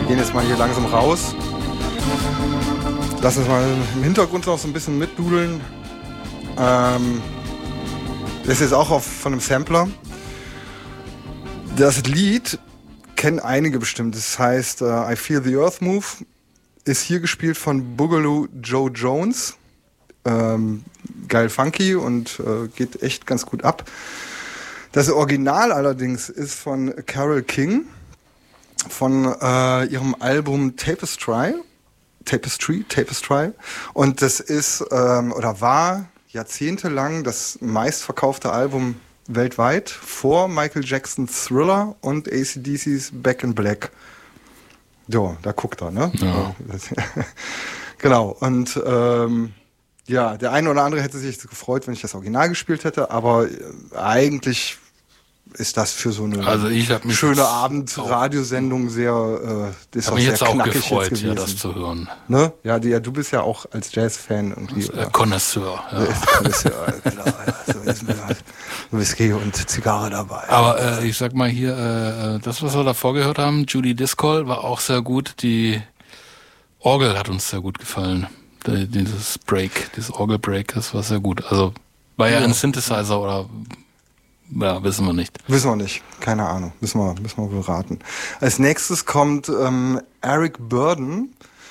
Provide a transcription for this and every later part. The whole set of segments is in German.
Wir gehen jetzt mal hier langsam raus. Lass uns mal im Hintergrund noch so ein bisschen mitdudeln. Das ist jetzt auch von einem Sampler. Das Lied kennen einige bestimmt. Das heißt I Feel the Earth Move. Ist hier gespielt von Boogaloo Joe Jones. Geil funky und geht echt ganz gut ab. Das Original allerdings ist von Carole King von ihrem Album Tapestry. Und das ist oder war jahrzehntelang das meistverkaufte Album weltweit vor Michael Jacksons Thriller und AC/DC's Back in Black. So, da guckt er, ne? Ja. Genau, und ja, der eine oder andere hätte sich jetzt gefreut, wenn ich das Original gespielt hätte, aber eigentlich ist das für so eine schöne Abendradiosendung sehr, ist auch sehr jetzt auch knackig gefreut, jetzt ja, gewesen. das zu hören. Ne? Ja, du bist ja auch als Jazz-Fan irgendwie. Connoisseur. Ja. Connoisseur, genau. Ja, so ist mir Whisky und Zigarre dabei. Aber ich sag mal hier, das, was wir davor gehört haben, Judy Discol, war auch sehr gut. Die Orgel hat uns sehr gut gefallen. Dieses Orgel-Break, das war sehr gut. Also war ja ein Synthesizer oder ja, wissen wir nicht. Wissen wir nicht, keine Ahnung. Müssen wir wohl raten. Als nächstes kommt Eric Burdon.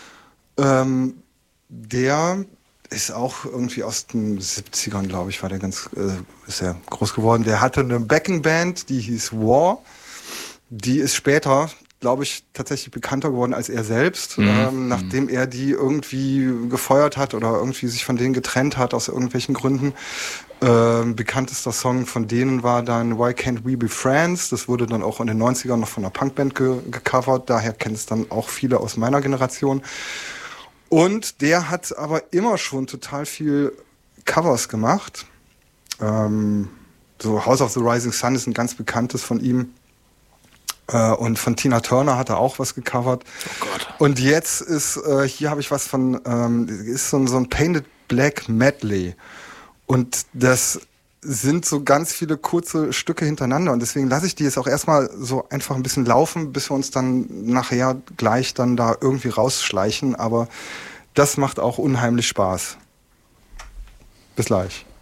Der ist auch irgendwie aus den 70ern, glaube ich, ist er groß geworden. Der hatte eine Backing-Band, die hieß War. Die ist später, glaube ich, tatsächlich bekannter geworden als er selbst, nachdem er die irgendwie gefeuert hat oder irgendwie sich von denen getrennt hat aus irgendwelchen Gründen. Bekanntester Song von denen war dann Why Can't We Be Friends? Das wurde dann auch in den 90ern noch von einer Punkband gecovert, daher kennen es dann auch viele aus meiner Generation. Und der hat aber immer schon total viel Covers gemacht. So House of the Rising Sun ist ein ganz bekanntes von ihm. Und von Tina Turner hat er auch was gecovert. Oh Gott. Und jetzt ist, hier habe ich was von, ist so ein Painted Black Medley. Und das sind so ganz viele kurze Stücke hintereinander. Und deswegen lasse ich die jetzt auch erstmal so einfach ein bisschen laufen, bis wir uns dann nachher gleich dann da irgendwie rausschleichen. Aber das macht auch unheimlich Spaß. Bis gleich.